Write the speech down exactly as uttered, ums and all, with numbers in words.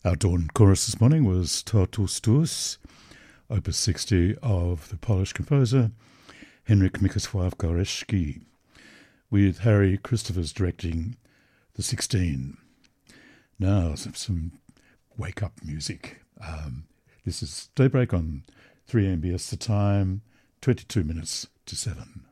Our dawn chorus this morning was Totus Tuus, opus sixty of the Polish composer Henryk Mieczysław Górecki, with Harry Christophers directing the sixteen. Now, some, some wake-up music. Um, this is Daybreak on three M B S, the time, twenty-two minutes to seven.